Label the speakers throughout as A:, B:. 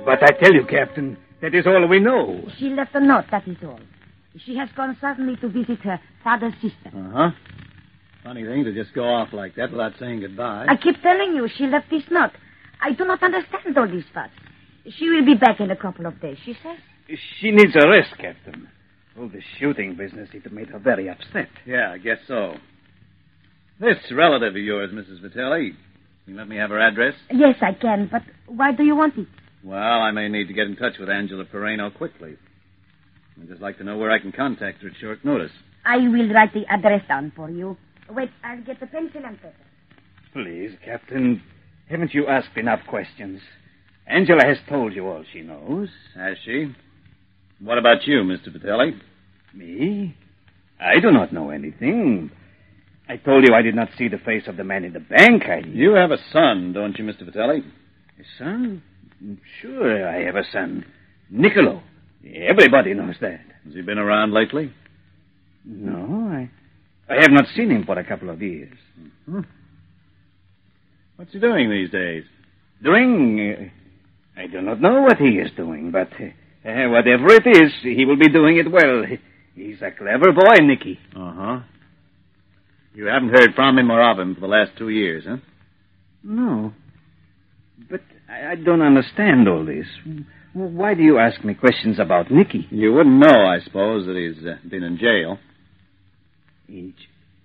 A: But I tell you, Captain, that is all we know.
B: She left a note, that is all. She has gone suddenly to visit her father's sister.
C: Uh-huh. Funny thing to just go off like that without saying goodbye.
B: I keep telling you, she left this note. I do not understand all this fuss. She will be back in a couple of days, she says.
A: She needs a rest, Captain. All the shooting business, it made her very upset.
C: Yeah, I guess so. This relative of yours, Mrs. Vitelli, can you let me have her address?
B: Yes, I can, but why do you want it?
C: Well, I may need to get in touch with Angela Pereno quickly. I'd just like to know where I can contact her at short notice.
B: I will write the address down for you. Wait, I'll get the pencil and paper.
A: Please, Captain, haven't you asked enough questions? Angela has told you all she knows.
C: Has she? What about you, Mr. Vitelli?
A: Me? I do not know anything. I told you I did not see the face of the man in the bank.
C: You have a son, don't you, Mr. Vitelli?
A: A son? Sure, I have a son. Niccolo. Everybody knows that.
C: Has he been around lately?
A: No, I have not seen him for a couple of years.
C: Mm-hmm. What's he doing these days?
A: Doing? I do not know what he is doing, but whatever it is, he will be doing it well. He's a clever boy, Nicky.
C: Uh-huh. You haven't heard from him or of him for the last 2 years, huh?
A: No. But I don't understand all this. Why do you ask me questions about Nicky?
C: You wouldn't know, I suppose, that he's been in jail.
A: You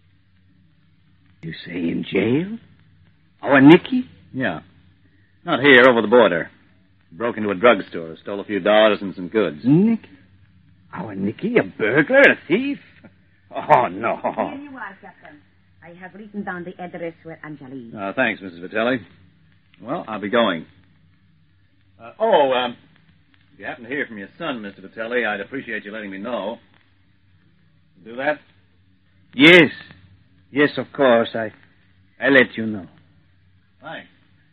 A: say in jail? Our Nicky?
C: Yeah. Not here, over the border. Broke into a drugstore, stole a few dollars and some goods.
A: Nicky? Our Nicky? A burglar? A thief? Oh, no.
B: Here you are, Captain. I have written down the address where Angela is.
C: Thanks, Mrs. Vitelli. Well, I'll be going. If you happen to hear from your son, Mr. Vitelli, I'd appreciate you letting me know. Do that?
A: Yes. Yes, of course. I'll let you know.
C: Thanks.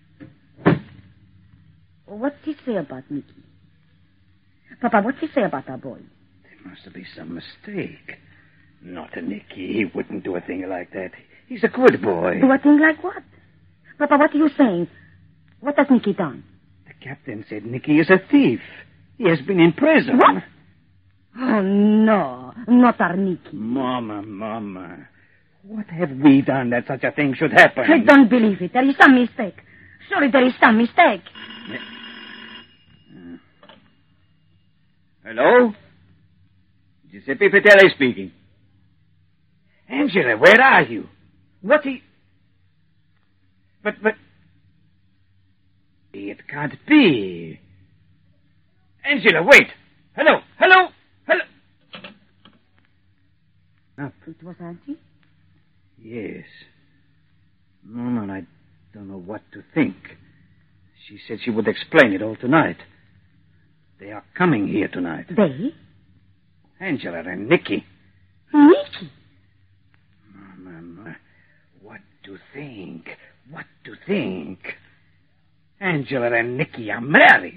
B: What's he say about Nicky? Papa, what's he say about our boy?
A: There must be some mistake. Not a Nicky. He wouldn't do a thing like that. He's a good boy.
B: Do a thing like what? Papa, what are you saying? What has Nicky done?
A: The captain said Nicky is a thief. He has been in prison.
B: What? Oh, no. Not our Nicky.
A: Mama. What have we done that such a thing should happen?
B: I don't believe it. There is some mistake. Surely there is some mistake.
A: Hello? Giuseppe Vitelli speaking. Angela, where are you? But... It can't be. Angela, wait. Hello.
B: It was Auntie?
A: Yes. Mama, I don't know what to think. She said she would explain it all tonight. They are coming here tonight.
B: They?
A: Angela and Nicky.
B: Nicky?
A: Mama, what to think? Angela and Nicky are married.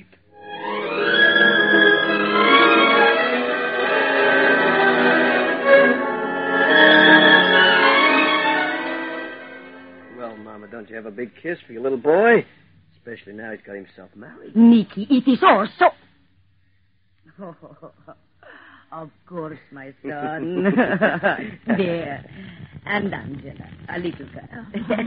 D: Well, Mama, don't you have a big kiss for your little boy? Especially now he's got himself married.
B: Nicky, it is all so... Of course, my son. There. And Angela, a little girl.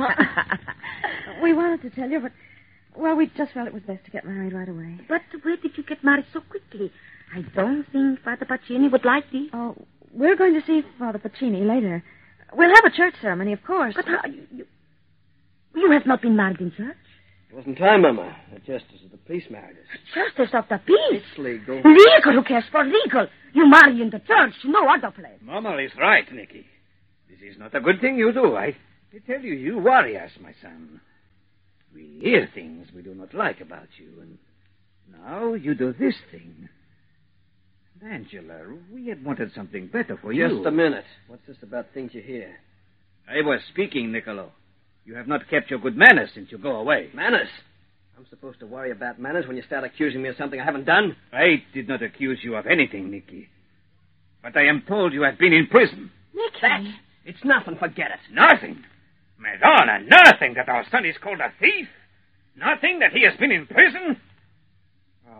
E: We wanted to tell you, but... Well, we just felt it was best to get married right away.
B: But where did you get married so quickly? I don't think Father Pacini would like this.
E: Oh, we're going to see Father Pacini later. We'll have a church ceremony, of course.
B: But how... You have not been married in church?
D: It wasn't time, Mama. The justice of the peace married us.
B: Justice of the peace?
D: It's legal.
B: Legal? Who cares for legal? You marry in the church, no other place.
A: Mama is right, Nicky. This is not a good thing you do. I tell you, you worry us, my son. We hear things we do not like about you, and now you do this thing. And Angela, we had wanted something better for you.
D: Just a minute. What's this about things you hear?
A: I was speaking, Niccolo. You have not kept your good manners since you go away.
D: Manners? I'm supposed to worry about manners when you start accusing me of something I haven't done?
A: I did not accuse you of anything, Nicky. But I am told you have been in prison.
B: Nicky?
D: It's nothing. Forget it.
A: Nothing? Madonna, nothing that our son is called a thief? Nothing that he has been in prison?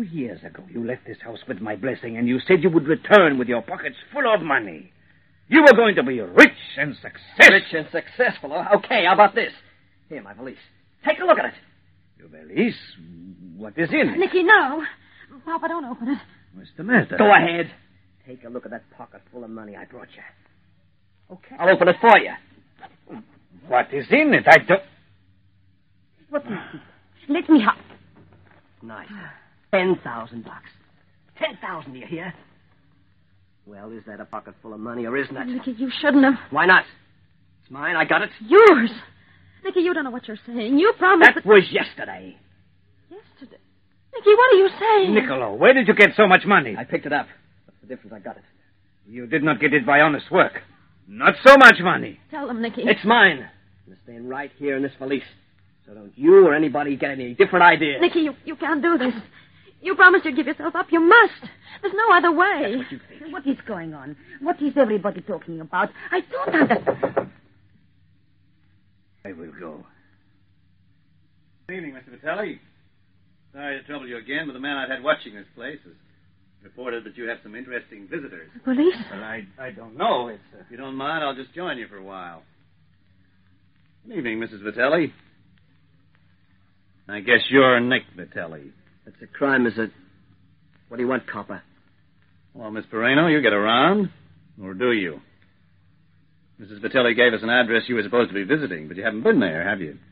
A: years ago, you left this house with my blessing, and you said you would return with your pockets full of money. You were going to be rich and successful.
D: Rich and successful. Okay, how about this? Here, my valise. Take a look at it.
A: Your valise? What is in it?
E: Nicky, no. Papa, don't open it.
A: What's the matter?
D: Go ahead. Take a look at that pocket full of money I brought you. Okay. I'll open it for you.
A: What is in it? I don't...
B: What is it? Let me have.
D: Nice. $10,000. 10,000, do you hear? Well, is that a pocket full of money or isn't it?
E: Nicky, you shouldn't have.
D: Why not? It's mine. I got it.
E: Yours. Nicky, you don't know what you're saying. You promised
D: That was yesterday.
E: Yesterday. Nicky, what are you saying?
A: Niccolo, where did you get so much money?
D: I picked it up. What's the difference? I got it.
A: You did not get it by honest work. Not so much money.
E: Tell them, Nicky.
D: It's mine. It's staying right here in this valise. So don't you or anybody get any different ideas.
E: Nicky, you can't do this. You promised you'd give yourself up. You must. There's no other way.
D: That's what you think.
B: What is going on? What is everybody talking about? I don't understand.
A: I will go.
C: Good evening, Mr. Vitelli. Sorry to trouble you again, but the man I've had watching this place has reported that you have some interesting visitors.
E: Police?
A: Well, I don't know. It's...
C: If you don't mind, I'll just join you for a while. Good evening, Mrs. Vitelli. I guess you're Nick Vitelli.
D: That's a crime, is it? What do you want, copper?
C: Well, Miss Perino, you get around, or do you? Mrs. Vitelli gave us an address you were supposed to be visiting, but you haven't been there, have you?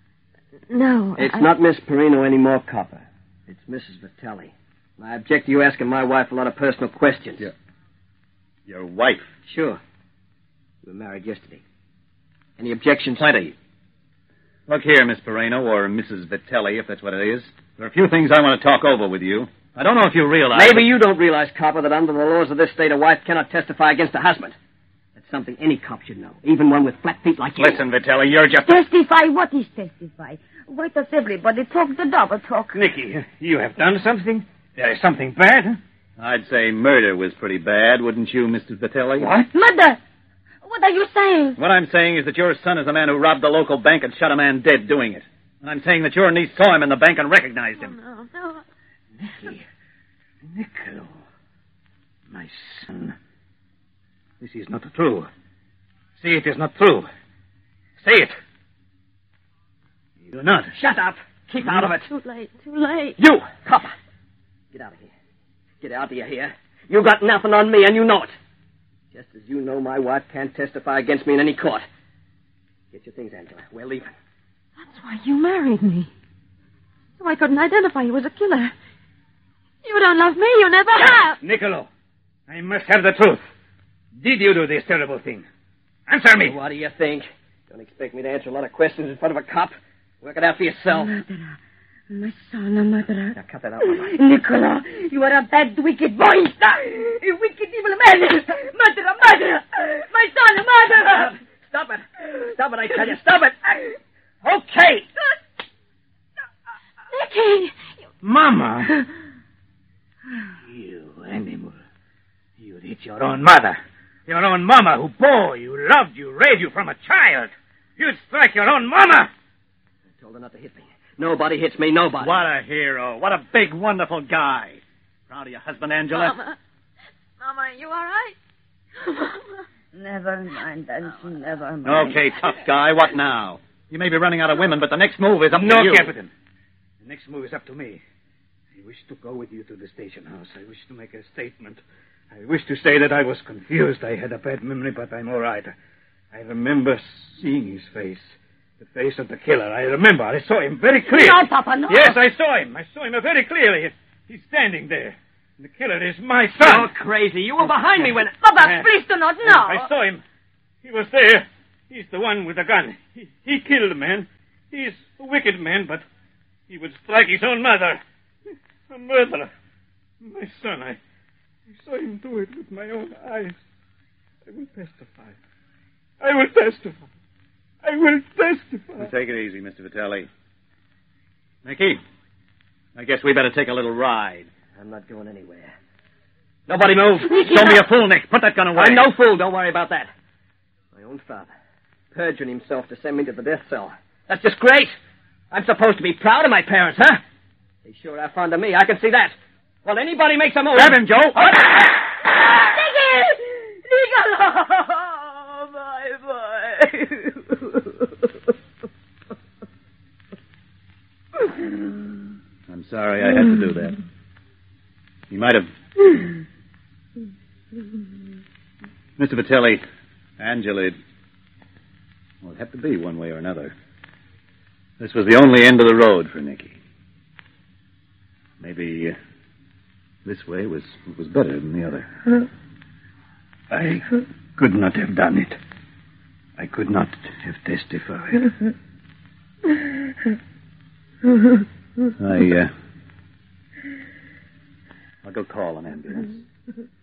E: No.
D: It's not Miss Perino anymore, copper. It's Mrs. Vitelli. I object to you asking my wife a lot of personal questions.
C: Your wife?
D: Sure. We were married yesterday. Any objections?
C: Plenty. Look here, Miss Perino, or Mrs. Vitelli, if that's what it is. There are a few things I want to talk over with you. I don't know if you realize...
D: Maybe you don't realize, copper, that under the laws of this state, a wife cannot testify against a husband. That's something any cop should know, even one with flat feet like you.
C: Listen, Vitelli, you're just...
B: Testify? What is testify? Why does everybody talk the double talk?
A: Nicky, you have done something? There is something bad, huh?
C: I'd say murder was pretty bad, wouldn't you, Mr. Vitelli?
A: What?
B: Mother! What are you saying?
C: What I'm saying is that your son is the man who robbed the local bank and shot a man dead doing it. And I'm saying that your niece saw him in the bank and recognized him.
E: No.
A: Nicky. Niccolo. My son. This is not true. Say it is not true. Say it. You do not.
D: Shut up. Keep out of it.
E: Too late.
D: You, copper. Get out of here. Get out of here. You got nothing on me, and you know it. Just as you know my wife can't testify against me in any court. Get your things, Angela. We're leaving.
E: That's why you married me. So I couldn't identify you as a killer. You don't love me. You never have.
A: Niccolo, I must have the truth. Did you do this terrible thing? Answer me.
D: What do you think? Don't expect me to answer a lot of questions in front of a cop. Work it out for yourself.
E: My son, mother.
D: Now, cut that out, my wife.
B: Nicola, you are a bad, wicked boy. A wicked, evil man. Murderer. My son, murderer.
D: Stop it. Stop it, I tell you. Stop it. Okay.
E: Nicky!
A: Mama. You animal. You hit your own mother. Your own mama who bore you, loved you, raised you from a child. You'd strike your own mama.
D: I told her not to hit me. Nobody hits me, nobody.
C: What a hero. What a big, wonderful guy. Proud of your husband, Angela?
E: Mama, are you all right?
B: Never mind, Auntie, never mind.
C: Okay, tough guy. What now? You may be running out of women, but the next move is up to you.
A: No, Captain. The next move is up to me. I wish to go with you to the station house. I wish to make a statement. I wish to say that I was confused. I had a bad memory, but I'm all right. I remember seeing his face. The face of the killer. I remember. I saw him very clearly.
B: No, Papa, no.
A: Yes, I saw him. I saw him very clearly. He's standing there. The killer is my son.
D: You're crazy. You were behind me when...
B: Papa, please do not know.
A: I saw him. He was there. He's the one with the gun. He killed the man. He's a wicked man, but he would strike his own mother. A murderer. My son, I saw him do it with my own eyes. I will testify. I will testify.
C: Take it easy, Mr. Vitelli. Nicky, I guess we better take a little ride.
D: I'm not going anywhere. Nobody move.
C: Don't be a fool, Nick. Put that gun away.
D: I'm no fool. Don't worry about that. My own father. Perjuring himself to send me to the death cell. That's just great. I'm supposed to be proud of my parents, huh? They sure are fond of me. I can see that. Well, anybody makes a move.
C: Grab him, Joe.
B: Nicky! Nicola! My boy.
C: I'm sorry I had to do that. You might have... Mr. Vitelli, Angela... Well, it had to be one way or another. This was the only end of the road for Nicky. Maybe this way was better than the other.
A: I could not have done it. I could not have testified.
C: I'll go call an ambulance.